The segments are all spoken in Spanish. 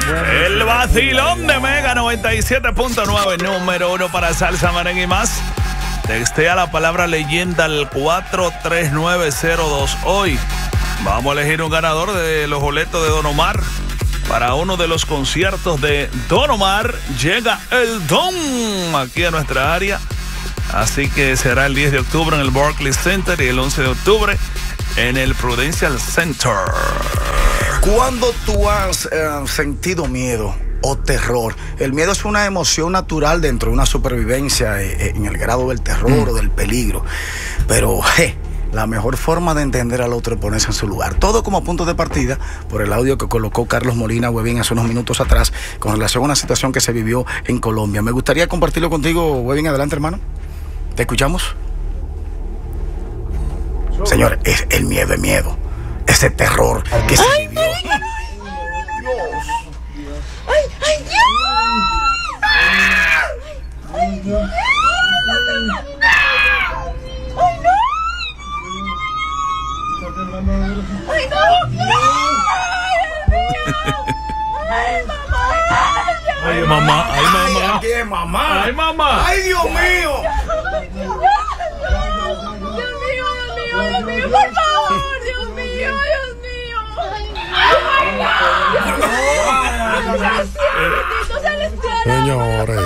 El vacilón de Mega 97.9, número 1 para salsa, merengue y más. Textea la palabra leyenda al 43902. Hoy vamos a elegir un ganador de los boletos de Don Omar para uno de los conciertos de Don Omar. Llega el Don aquí a nuestra área. Así que será el 10 de octubre en el Barclays Center y el 11 de octubre en el Prudential Center. ¿Cuándo tú has sentido miedo o terror? El miedo es una emoción natural dentro de una supervivencia en el grado del terror o del peligro. Pero la mejor forma de entender al otro es ponerse en su lugar. Todo como punto de partida por el audio que colocó Carlos Molina Webin hace unos minutos atrás con relación a una situación que se vivió en Colombia. Me gustaría compartirlo contigo, Webin. Adelante, hermano. ¿Te escuchamos? Señor, es el miedo, es miedo. Ese terror que se vivió. ¡Ay, Dios! ¡Ay, Dios! ¡Ay, no! ¡Ay, mamá! ¡Ay, mamá! ¿Qué, mamá? ¡Ay, mamá! ¡Ay, Dios mío! Dios mío, por favor, Dios mío. Señores,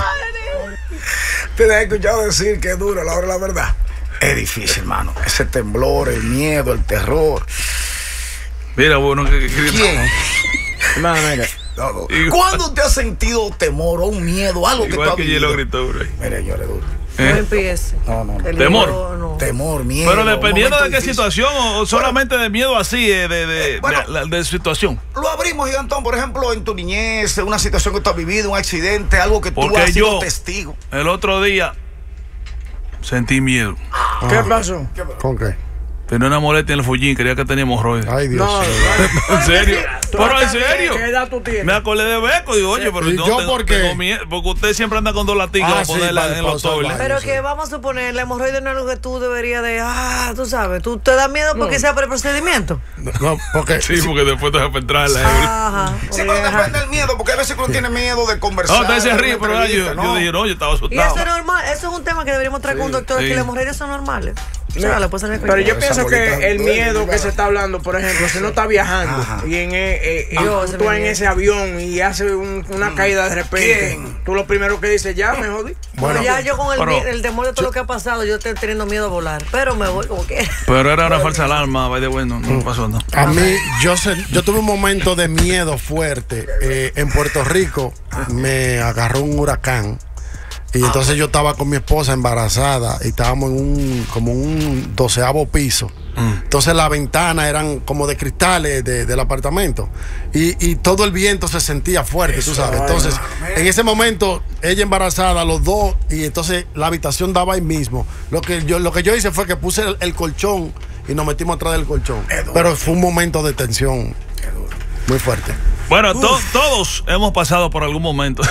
Te he escuchado decir que es duro, la hora de la verdad. Es difícil, hermano. Ese temblor, el miedo, el terror. Mira, bueno, ¿Quién? hermano, mira. No. ¿Cuándo te has sentido temor o un miedo, algo que tú igual has que vivido? Hielo gritó, bro. Mire, señor, es duro. No empiece. No. Temor. No. Temor, miedo. Pero dependiendo de momento qué difícil. situación o solamente de miedo así, de situación. Lo abrimos, Gigantón, por ejemplo, en tu niñez, una situación que tú has vivido, un accidente, algo que tú Porque has sido yo, testigo. el otro día, sentí miedo. ¿Qué pasó? ¿Con qué? Tenía una molestia en el fullín, creía que teníamos hemorroides. Ay, Dios mío. ¿En serio? ¿Pero en serio? ¿Qué edad tú tienes? Me acordé de Beco y digo, oye, pero ¿Y no yo tengo, por qué? tengo miedo, porque usted siempre anda con dos latigos a Sí, ponerla para en los pausar el toiles. baño. Pero que vamos a suponer, la hemorroide no es algo que tú deberías de, tú sabes, tú te da miedo porque sea por el procedimiento. No, porque Sí, porque después te vas a entrar la Ajá. Sí, pero depende del miedo, porque a veces uno tiene miedo de conversar. No, usted se de ríe, una pero entrevista, yo dije, no, yo estaba Y asustado. eso es normal, eso es un tema que deberíamos traer con un doctor, sí. que las hemorroides son normales. O sea, le puede salir Pero yo Esa pienso bolita que el duele, miedo duele. que se está hablando, por ejemplo, si uno está viajando Ajá. y Dios, tú ese en me ese avión y hace una caída de repente, ¿Quién? tú lo primero que dices, ya me jodí. Bueno, ya yo con pero- el temor de todo lo que ha pasado, yo estoy teniendo miedo a volar, pero me voy como que. Pero era una falsa alarma, by the way, no pasó nada. a mí, yo tuve un momento de miedo fuerte. En Puerto Rico me agarró un huracán. Y entonces yo estaba con mi esposa embarazada y estábamos en como un 12º piso. Entonces las ventanas eran como de cristales del apartamento. Y todo el viento se sentía fuerte, tú sabes. Entonces, en ese momento, ella embarazada, los dos, y entonces la habitación daba ahí mismo. Lo que yo hice fue que puse el colchón y nos metimos atrás del colchón. Pero fue un momento de tensión muy fuerte. Bueno, todos hemos pasado por algún momento.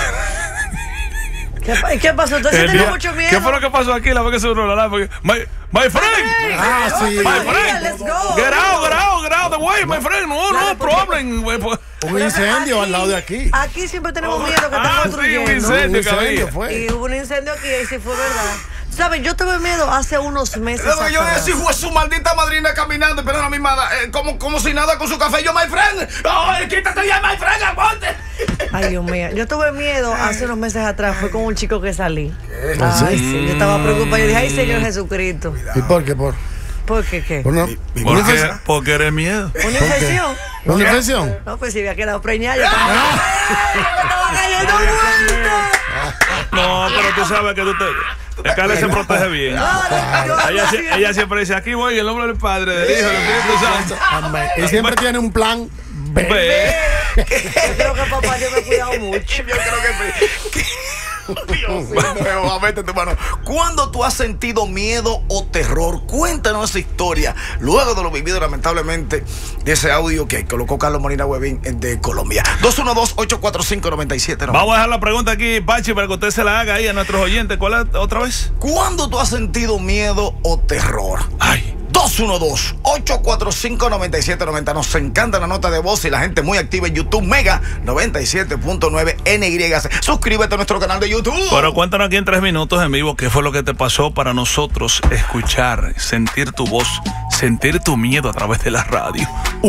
¿Qué pasó? Entonces tengo mucho miedo. ¿Qué fue lo que pasó aquí? La vez que se duró la alarma. My friend! Ah, sí. My Mira, friend! let's go. Get out the way, my friend. No problem. Un incendio al lado de aquí. Aquí siempre tenemos miedo que estamos Sí, un construyendo. incendio Un que había. incendio fue. Y hubo un incendio aquí y sí fue verdad. ¿Sabes? Yo tuve miedo hace unos meses Yo atrás. ese fue su maldita madrina caminando, pero la misma, como si nada con su café. Yo, my friend, ¡ay, quítate ya, my friend, aguante! Ay, Dios mío. Yo tuve miedo hace unos meses atrás. Fue con un chico que salí. ¿Ah, Ay, sí? sí. Yo estaba preocupada. Yo dije, ay, Señor Jesucristo. ¿Y por qué? ¿Por qué qué? Porque eres miedo. ¿Una infección? ¿Una infección? No, pues si había quedado preñada. Yo estaba cayendo muerta. No, pero tú sabes que Carla se protege bien. Ella siempre dice, aquí voy en el nombre del Padre, del Hijo, del Espíritu Santo. Amén. Y siempre tiene un plan B. Ve. Yo creo que papá, yo me he cuidado mucho. Yo creo que Dios mío, vete tu mano. ¿Cuándo tú has sentido miedo o terror? Cuéntanos esa historia. Luego de lo vivido, lamentablemente, de ese audio que colocó Carlos Molina Webin de Colombia. 212-845-9790. Vamos a dejar la pregunta aquí, Pachi, para que usted se la haga ahí a nuestros oyentes. ¿Cuál es otra vez? ¿Cuándo tú has sentido miedo o terror? Ay. 212-845-9790. Nos encanta la nota de voz y la gente muy activa en YouTube. Mega 97.9 NYC. Suscríbete a nuestro canal de YouTube. Pero cuéntanos aquí en 3 minutos en vivo qué fue lo que te pasó para nosotros escuchar, sentir tu voz, sentir tu miedo a través de la radio.